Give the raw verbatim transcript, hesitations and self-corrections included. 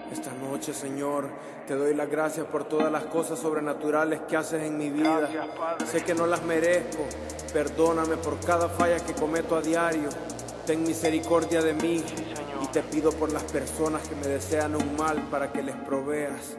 Esta noche, Señor, te doy las gracias por todas las cosas sobrenaturales que haces en mi vida. Gracias, Padre. Sé que no las merezco. Perdóname por cada falla que cometo a diario. Ten misericordia de mí. Sí, Señor. Y te pido por las personas que me desean un mal para que les proveas.